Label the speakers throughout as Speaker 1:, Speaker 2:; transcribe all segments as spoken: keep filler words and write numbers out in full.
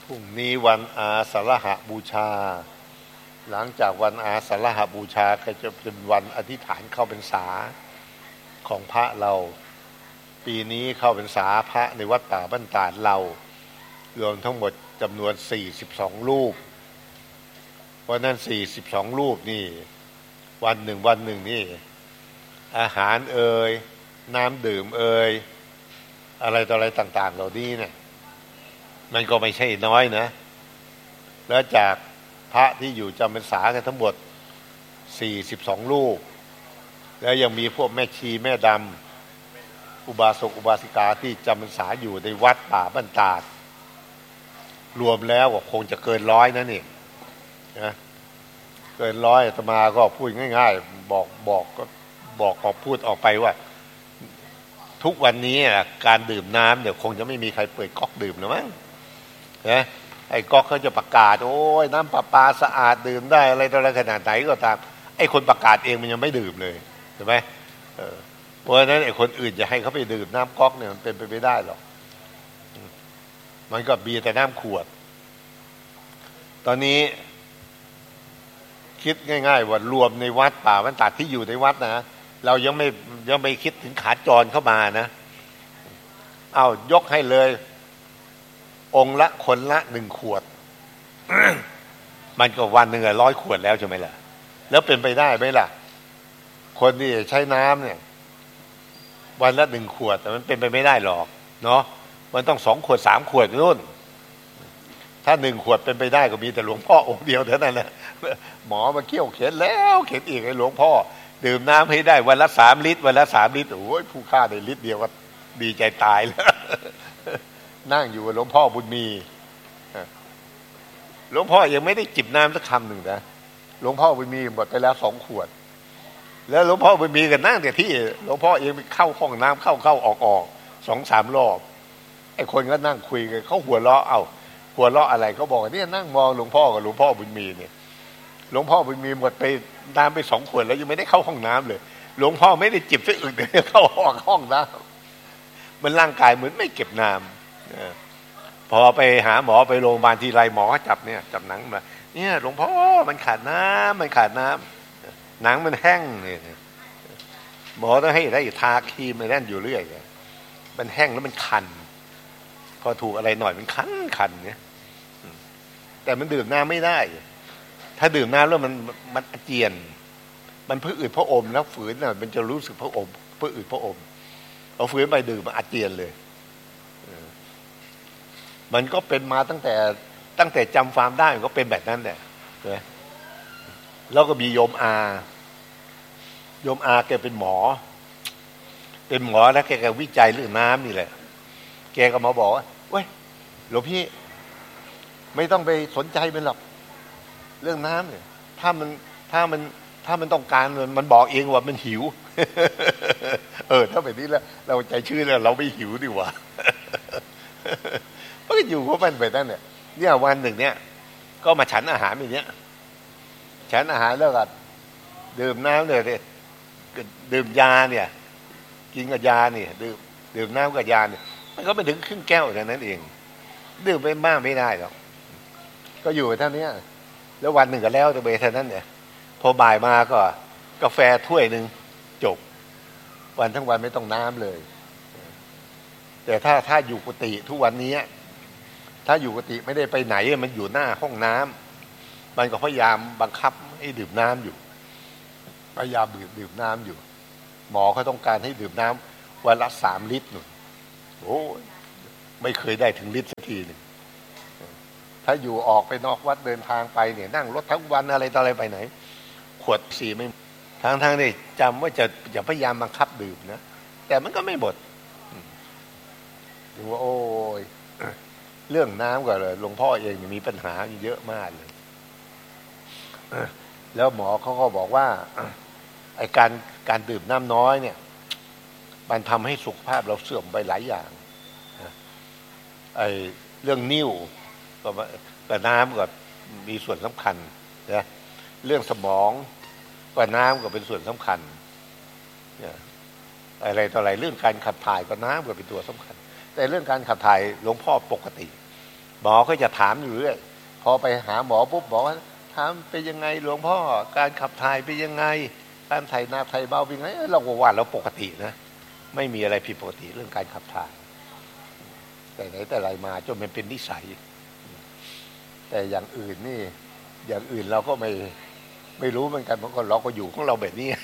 Speaker 1: พรุ่งนี้วันอาสาฬหบูชาหลังจากวันอาสาฬหบูชาก็จะเป็นวันอธิษฐานเข้าพรรษาของพระเราปีนี้เข้าพรรษาพระในวัดป่าบ้านตาดเรารวมทั้งหมดจำนวนสี่สิบสองรูปเพราะนั้นสี่สิบสองรูปนี่วันหนึ่งวันหนึ่งนี่อาหารเอ่ยน้ำดื่มเอ่ยอะไรต่ออะไรต่างๆเหล่านี้เนี่ยมันก็ไม่ใช่น้อยนะแล้วจากพระที่อยู่จำพรรษากันทั้งหมดสี่สิบสองรูปแล้วยังมีพวกแม่ชีแม่ดำอุบาสกอุบาสิกาที่จำพรรษาอยู่ในวัดป่าบ้านตาดรวมแล้วก็คงจะเกินร้อยนะนี่นะเกินร้อยอาตมาก็พูดง่ายๆบอกบอกก็บอกออกพูดออกไปว่าทุกวันนี้การดื่มน้ำเดี๋ยวคงจะไม่มีใครเปิดก๊อกดื่มแล้วมั้งนะไอ้ก๊อกเขาจะประกาศโอ้ยน้ำประปาสะอาดดื่มได้อะไรต่ออะไรขนาดไหนก็ตามไอ้คนประกาศเองมันยังไม่ดื่มเลยใช่ไหมเออเพราะฉะนั้นไอ้คนอื่นจะให้เขาไปดื่มน้ำก๊อกเนี่ยมันเป็นไปไม่ได้หรอกมันก็มีแต่น้ำขวดตอนนี้คิดง่ายๆว่ารวมในวัดป่าบ้านตาดที่อยู่ในวัดนะเรายังไม่ยังไม่คิดถึงขาจรเข้ามานะเอายกให้เลยองค์ละคนละหนึ่งขวด มันก็วันหนึ่งร้อยขวดแล้วใช่ไหมล่ะแล้วเป็นไปได้ไหมล่ะคนที่ใช้น้ำเนี่ยวันละหนึ่งขวดแต่มันเป็นไปไม่ได้หรอกเนาะมันต้องสองขวดสามขวดนู่นถ้าหนึ่งขวดเป็นไปได้ก็มีแต่หลวงพ่อองค์เดียวเท่านั้นแหละหมอมาเคี่ยวเข็นแล้วเข็นอีกไอ้หลวงพ่อดื่มน้ำให้ได้วันละสามลิตรวันละสามลิตรโอ้ยผู้ฆ่าได้ลิตรเดียวก็ดีใจตายแล้วนั่งอยู่กับหลวงพ่อบุญมีหลวงพ่อยังไม่ได้จิบน้ำสักคำหนึ่งนะหลวงพ่อบุญมีหมดไปแล้วสองขวดแล้วหลวงพ่อบุญมีก็นั่งแต่ที่หลวงพ่อเองไปเข้าห้องน้ำเข้าเข้าออกออกสองสามรอบไอ้คนก็นั่งคุยกันเขาหัวเราะเอาหัวเราะอะไรเขาบอกว่าเนี่ยนั่งมองหลวงพ่อกับหลวงพ่อบุญมีเนี่ยหลวงพ่อบุญมีหมดไปน้ำไปสองขวดแล้วยังไม่ได้เข้าห้องน้ำเลยหลวงพ่อไม่ได้จิบสักอึกเดียวเข้าออกห้องน้ำมันร่างกายเหมือนไม่เก็บน้ำพอไปหาหมอไปโรงพยาบาลทีไรหมอจับเนี่ยจับหนังมาเนี่ยหลวงพ่อมันขาดน้ำมันขาดน้ำหนังมันแห้งเนี่ยหมอต้องให้ได้ทาครีมอะไรนั่นอยู่เรื่อยมันแห้งแล้วมันคันพอถูกอะไรหน่อยมันคันคันเนี่ยแต่มันดื่มน้ำไม่ได้ถ้าดื่มน้ำแล้วมันมันอาเจียนมันพือืดพระอมแล้วฝืนน่ะมันจะรู้สึกพระอมพือืดพระอมเอาฝืนไปดื่มมันอาเจียนเลยมันก็เป็นมาตั้งแต่ตั้งแต่จำความได้มันก็เป็นแบบนั้นแหละแล้วก็มีโยมอาโยมอาแกเป็นหมอเป็นหมอแล้วแกก็วิจัยเรื่องน้ำนี่แหละแกก็มาบอกว่าเว้ยหลวงพี่ไม่ต้องไปสนใจมันหรอกเรื่องน้ำเนี่ยถ้ามันถ้ามันถ้ามันต้องการมันมันบอกเองว่ามันหิว เออถ้าแบบนี้แล้วเราใจชื่อแล้วเราไม่หิวดีกว่า ก็อยู่เพราะมันไปนั่นเนี่ยเนี่ยวันหนึ่งเนี่ยก็มาฉันอาหารอย่างเนี้ยฉันอาหารแล้วก็ดื่มน้ำเนี่ยดื่มยาเนี่ยกินกับยาเนี่ยดื่มดื่มน้ำกับยาเนี่ยมันก็ไม่ถึงครึ่งแก้วเท่านั้นเองดื่มไปมากไม่ได้หรอกก็อยู่เท่านี้แล้ววันหนึ่งก็แล้วแต่เบเท่านั้นเนี่ยพอบ่ายมาก็กาแฟถ้วยหนึ่งจบวันทั้งวันไม่ต้องน้ำเลยแต่ถ้าถ้าอยู่กุฏิทุกวันนี้ถ้าอยู่กุฏิไม่ได้ไปไหนมันอยู่หน้าห้องน้ำมันก็พยายามบังคับให้ดื่มน้ำอยู่พยายามดื่มดื่มน้ำอยู่หมอเขาต้องการให้ดื่มน้ำวันละสามลิตรหนุนโอ้ไม่เคยได้ถึงลิตรสักทีหนึ่งถ้าอยู่ออกไปนอกวัดเดินทางไปเนี่ยนั่งรถทั้งวันอะไรต่ออะไรไปไหนขวดสีไม่ทางทางนี่จำว่าจะอย่าพยายามบังคับดื่มนะแต่มันก็ไม่หมดดูว่าโอ้ยเรื่องน้ำก็เลยหลวงพ่อเองมีปัญหาเยอะมากเลยแล้วหมอเขาก็บอกว่าไอ้การการดื่มน้ำน้อยเนี่ยมันทำให้สุขภาพเราเสื่อมไปหลายอย่างไอ้เรื่องนิ่วก็กับน้ำก็มีส่วนสำคัญนะเรื่องสมองก็น้ำก็เป็นส่วนสำคัญเนี่ยอะไรต่ออะไรเรื่องการขับถ่ายก็น้ำก็เป็นตัวสำคัญแต่เรื่องการขับถ่ายหลวงพ่อปกติหมอก็จะถามอยู่เรื่อยพอไปหาหมอปุ๊บหมอถามเป็นยังไงหลวงพ่อการขับถ่ายเป็นยังไงการถ่ายหน้าถ่ายเบาเป็นยังไงเราก็ว่าเราปกตินะไม่มีอะไรผิดปกติเรื่องการขับถ่ายแต่ไหนแต่ไรมาจนมันเป็นนิสัยแต่อย่างอื่นนี่อย่างอื่นเราก็ไม่ไม่รู้เหมือนกันเพราะเราก็อยู่ของเราแบบนี้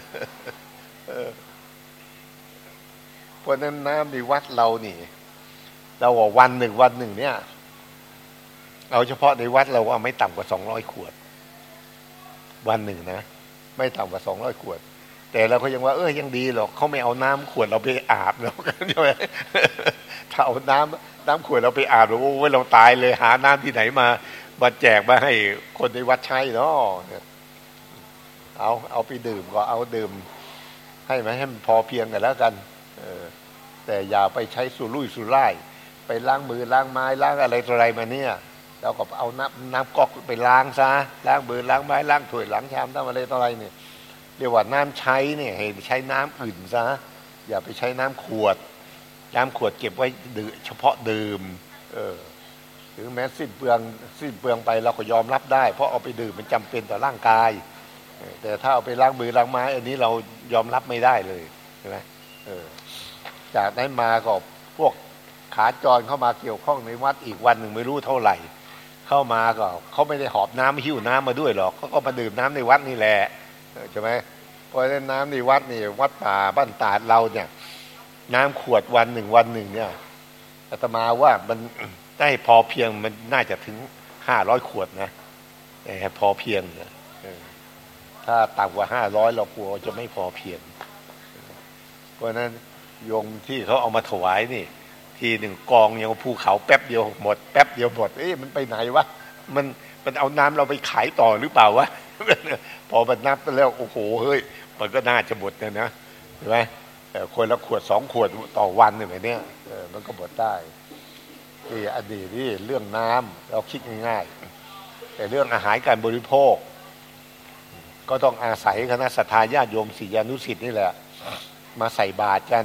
Speaker 1: เพราะนั้นน้ำในวัดเรานี่เราว่าวันหนึ่งวันหนึ่งเนี่ยเอาเฉพาะในวัดเราว่าไม่ต่ำกว่าสองร้อยขวดวันหนึ่งนะไม่ต่ำกว่าสองร้อยขวดแต่เราก็ยังว่าเออยังดีหรอกเขาไม่เอาน้ำขวดเราไปอาบแล้วกันใช่ไหมถ้าเอาน้ำน้ำขวดเราไปอาบเราโอ้ยเราตายเลยหาน้ำที่ไหนมามาแจกมาให้คนในวัดใช้เนาะเอาเอาไปดื่มก็เอาดื่มให้มันให้มันพอเพียงกันแล้วกันเออแต่อย่าไปใช้สุรุ่ยสุร่ายไปล้างมือล้างไม้ล้างอะไรต่ออะไรมาเนี่ยเราก็เอาน้ำน้ำก๊อกไปล้างซะล้างมือล้างไม้ล้างถ้วยล้างชามทำอะไรต่ออะไรเนี่ยเรียกว่าน้ำใช้เนี่ยให้ใช้น้ำอื่นซะอย่าไปใช้น้ำขวดน้ำขวดเก็บไว้ดื่มเฉพาะดื่มเออถึงแม้สิ้นเปลืองสิ้นเปลืองไปเราก็ยอมรับได้เพราะเอาไปดื่มมันจำเป็นต่อร่างกายแต่ถ้าเอาไปล้างมือล้างไม้อันนี้เรายอมรับไม่ได้เลยใช่ไหมเออจากนั้นมาก็พวกขาจรเข้ามาเกี่ยวข้องในวัดอีกวันหนึ่งไม่รู้เท่าไหร่เข้ามาก็เขาไม่ได้หอบน้ำหิ้วน้ำมาด้วยหรอกเขาก็มาดื่มน้ำในวัดนี่แหละใช่ไหมเพราะฉะนั้นน้ำในวัดนี่วัดป่าบ้านตาดเราเนี่ยน้ำขวดวันหนึ่งวันหนึ่งเนี่ยอาตมาว่ามันได้พอเพียงมันน่าจะถึงห้าร้อยขวดนะแต่พอเพียงเนี่ยถ้าต่ำกว่าห้าร้อยเรากลัวจะไม่พอเพียงเพราะฉะนั้นโยมที่เขาเอามาถวายนี่ทีหนึ่งกองอย่างภูเขาแป๊บเดียวหมดแป๊บเดียวหมดเอ๊ะมันไปไหนวะมันมันเอาน้ำเราไปขายต่อหรือเปล่าวะพอมันนับไปแล้วโอ้โหเฮ้ยมันก็น่าจะหมดนะนะใช่ไหมคนละขวดสองขวดต่อวันเนี่ยแบบเนี้ยมันก็หมดได้ที่อดีตที่เรื่องน้ำเราคิดง่ายๆแต่เรื่องอาหารการบริโภคก็ต้องอาศัยคณะสัตยาญาติโยมศิษยานุศิษย์นี่แหละมาใส่บาตรกัน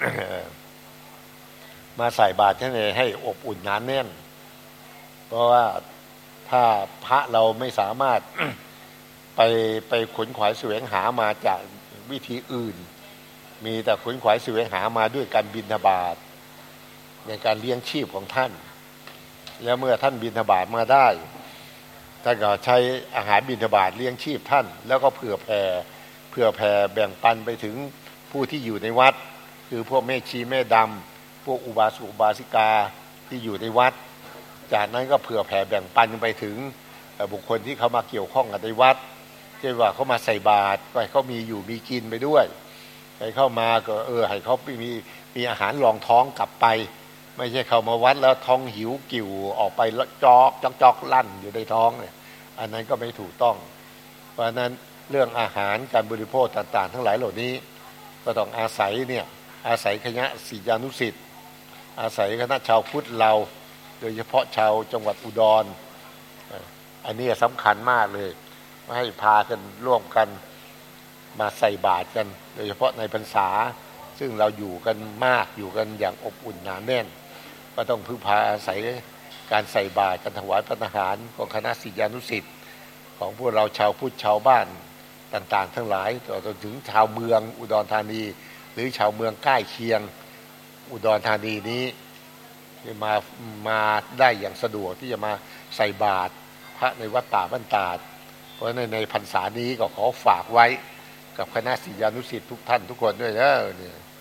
Speaker 1: มาใส่บาตรให้อบอุ่นหนาแน่นเพราะว่าถ้าพระเราไม่สามารถ ไปไปขนขวายแสวงหามาจากวิธีอื่นมีแต่ขนขวายแสวงหามาด้วยการบิณฑบาตในการเลี้ยงชีพของท่านแล้วเมื่อท่านบิณฑบาตมาได้ท่านก็ใช้อาหารบิณฑบาตเลี้ยงชีพท่านแล้วก็เผื่อแผ่เผื่อแผ่แบ่งปันไปถึงผู้ที่อยู่ในวัดคือพวกแม่ชีแม่ดำพวกอุบาสกอุบาสิกาที่อยู่ในวัดจากนั้นก็เผื่อแผ่แบ่งปันไปถึงบุคคลที่เขามาเกี่ยวข้องกับในวัดเช่นว่าเขามาใส่บาตรไปเขามีอยู่มีกินไปด้วยใครเข้ามาก็เออให้เขามีมีอาหารรองท้องกลับไปไม่ใช่เข้ามาวัดแล้วท้องหิวกิ่วออกไปแล้วจอกจอกจอกลั่นอยู่ในท้องเนี่ยอันนั้นก็ไม่ถูกต้องเพราะฉะนั้นเรื่องอาหารการบริโภคต่างๆทั้งหลายเหล่านี้ก็ต้องอาศัยเนี่ยอาศัยคณะศิษยานุศิษย์อาศัยคณะชาวพุทธเราโดยเฉพาะชาวจังหวัดอุดรอันนี้สำคัญมากเลยให้พากันร่วมกันมาใส่บาตรกันโดยเฉพาะในพรรษาซึ่งเราอยู่กันมากอยู่กันอย่างอบอุ่นหนาแน่นก็ต้องพึ่งพาอาศัยการใส่บาตรการถวายพระทหารของคณะศิษยานุศิษย์ของพวกเราชาวพุทธชาวบ้านต่างๆทั้งหลายต่อจนถึงชาวเมืองอุดรธานีหรือชาวเมืองใกล้เคียงอุดรธานีนี้มามาได้อย่างสะดวกที่จะมาใส่บาตรพระในวัดป่าบ้านตาดเพราะในในพรรษานี้ก็ขอฝากไว้กับคณะศิษยานุศิษย์ทุกท่านทุกคนด้วยนะเนี่ย